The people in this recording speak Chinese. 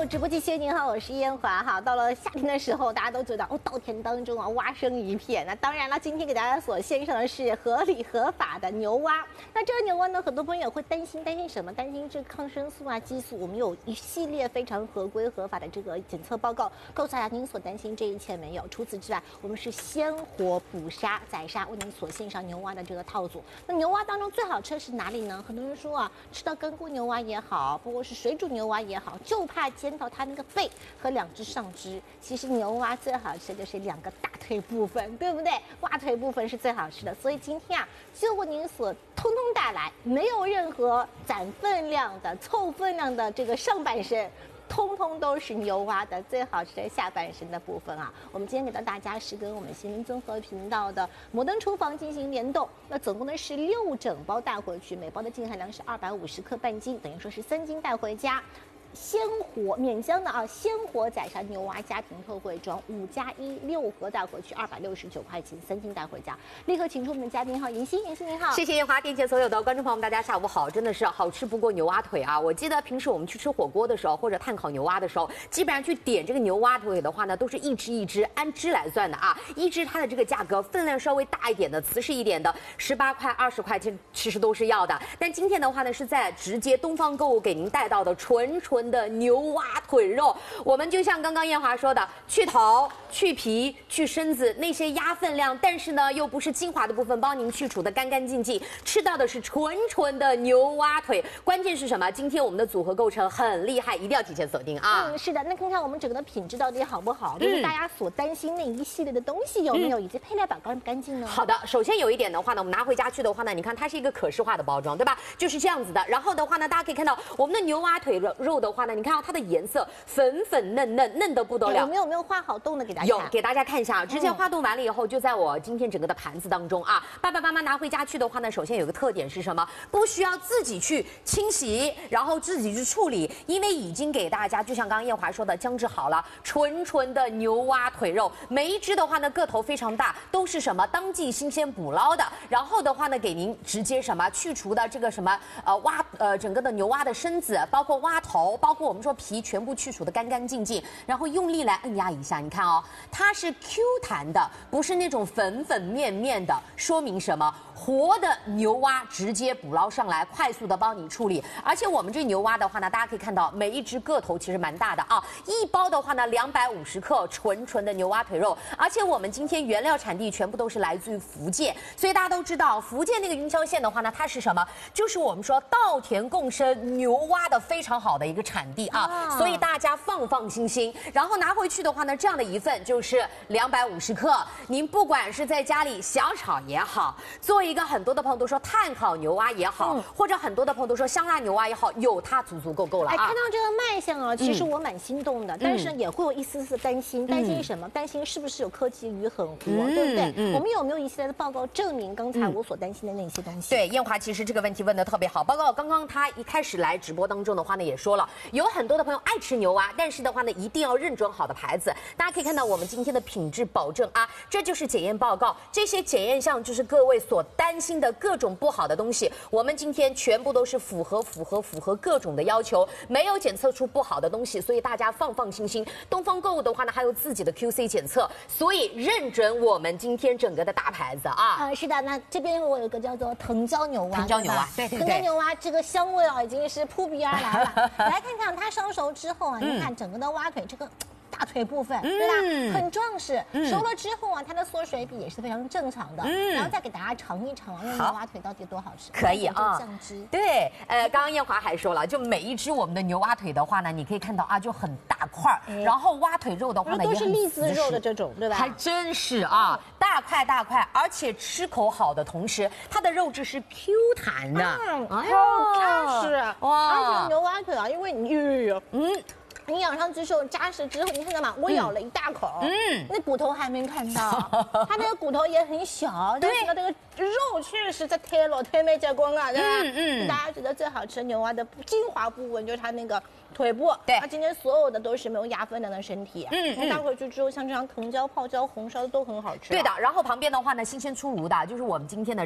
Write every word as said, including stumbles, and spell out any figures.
直播间，您好，我是燕华哈。到了夏天的时候，大家都知道哦，稻田当中啊，蛙声一片。那当然了，今天给大家所献上的是合理合法的牛蛙。那这个牛蛙呢，很多朋友会担心，担心什么？担心这个抗生素啊、激素。我们有一系列非常合规合法的这个检测报告，告诉大家您所担心这一切没有。除此之外，我们是鲜活捕杀宰杀，为您所献上牛蛙的这个套组。那牛蛙当中最好吃的是哪里呢？很多人说啊，吃到干锅牛蛙也好，不过是水煮牛蛙也好，就怕煎到它那个背和两只上肢。其实牛蛙最好吃的就是两个大腿部分，对不对？蛙腿部分是最好吃的。所以今天啊，就为您所通通带来，没有任何攒分量的、凑分量的这个上半身。通通都是牛蛙的最好吃的下半身的部分啊！我们今天给到大家是跟我们新闻综合频道的摩登厨房进行联动，那总共呢是六整包带回去，每包的净含量是二百五十克半斤，等于说是三斤带回家。鲜活免浆的啊，鲜活宰杀牛蛙家庭特惠装五加一六盒带回去，二百六十九块钱，三斤带回家。立刻请出我们的嘉宾哈，妍希，妍希您好， 谢谢燕华，店前所有的观众朋友们，大家下午好，真的是好吃不过牛蛙腿啊！我记得平时我们去吃火锅的时候，或者炭烤牛蛙的时候，基本上去点这个牛蛙腿的话呢，都是一只一只按只来算的啊，一只它的这个价格分量稍微大一点的、瓷实一点的，十八块、二十块钱其实都是要的。但今天的话呢，是在直接东方购物给您带到的纯纯的牛蛙腿肉，我们就像刚刚燕华说的，去头、去皮、去身子那些压分量，但是呢又不是精华的部分，帮您去除的干干净净，吃到的是纯纯的牛蛙腿。关键是什么？今天我们的组合构成很厉害，一定要提前锁定啊！ 嗯，是的。那看看我们整个的品质到底好不好？就是大家所担心那一系列的东西有没有，嗯、以及配料表干不干净呢？ 好的，首先有一点的话呢，我们拿回家去的话呢，你看它是一个可视化的包装，对吧？就是这样子的。然后的话呢，大家可以看到我们的牛蛙腿肉肉的话呢，你看到它的颜色粉粉嫩嫩，嫩得不得了。 有没有有没有画好洞的给大家？ 有，给大家看一下。之前画洞完了以后，就在我今天整个的盘子当中啊。爸爸妈妈拿回家去的话呢，首先有个特点是什么？不需要自己去清洗，然后自己去处理，因为已经给大家，就像刚刚燕华说的，姜制好了，纯纯的牛蛙腿肉，每一只的话呢个头非常大，都是什么当季新鲜捕捞的。然后的话呢，给您直接什么去除的这个什么呃蛙呃整个的牛蛙的身子，包括蛙头，包括我们说皮全部去除的干干净净，然后用力来按压一下，你看哦，它是 Q 弹的，不是那种粉粉面面的，说明什么？活的牛蛙直接捕捞上来，快速的帮你处理。而且我们这牛蛙的话呢，大家可以看到每一只个头其实蛮大的啊，一包的话呢两百五十克纯纯的牛蛙腿肉，而且我们今天原料产地全部都是来自于福建，所以大家都知道福建那个云霄县的话呢，它是什么？就是我们说稻田共生牛蛙的非常好的一个产地啊，啊所以大家放放心心，然后拿回去的话呢，这样的一份就是两百五十克，您不管是在家里小炒也好，做一个很多的朋友都说炭烤牛蛙也好，嗯、或者很多的朋友都说香辣牛蛙也好，有它足足够够了啊！哎， 看到这个卖相啊，其实我蛮心动的，嗯、但是也会有一丝丝担心，担心什么？担心是不是有科技鱼很活，嗯、对不对？嗯、我们有没有一系列的报告证明刚才我所担心的那些东西？ 对，燕华其实这个问题问得特别好。报告刚刚他一开始来直播当中的话呢，也说了，有很多的朋友爱吃牛蛙，但是的话呢，一定要认准好的牌子。大家可以看到我们今天的品质保证啊，这就是检验报告，这些检验项就是各位所担心的各种不好的东西，我们今天全部都是符合符合符合各种的要求，没有检测出不好的东西，所以大家放放心心。东方购物的话呢，还有自己的 Q C 检测，所以认准我们今天整个的大牌子啊。 啊，是的，那这边我有一个叫做藤椒牛蛙， 藤椒牛蛙，对对对， 藤椒牛蛙这个香味啊，已经是扑鼻而来了。来看看它烧熟之后啊，你看整个的蛙腿这个。大腿部分，对吧？嗯、很壮实。嗯、熟了之后啊，它的缩水比也是非常正常的。嗯、然后再给大家尝一尝，那牛蛙腿到底多好吃？ 可以啊。 酱汁。 对，呃，刚刚燕华还说了，就每一只我们的牛蛙腿的话呢，你可以看到啊，就很大块儿。哎、然后蛙腿肉的话呢， 都是栗子肉的这种，对吧？ 还真是啊，大块大块，而且吃口好的同时，它的肉质是 Q 弹的， 嗯，哎呦，扎实哇！而且牛蛙腿啊，因为你，嗯。你咬上之后扎实之后，你看到吗？我咬了一大口，嗯，那骨头还没看到，它那个骨头也很小，但是呢，这个肉确实在贴了，贴没结光啊，对吧？嗯嗯。大家觉得最好吃牛蛙的精华部分就是它那个腿部，对，它今天所有的都是没有压分量的身体，嗯嗯。带回去之后，像这样藤椒、泡椒、红烧都很好吃。 对的，然后旁边的话呢，新鲜出炉的，就是我们今天的。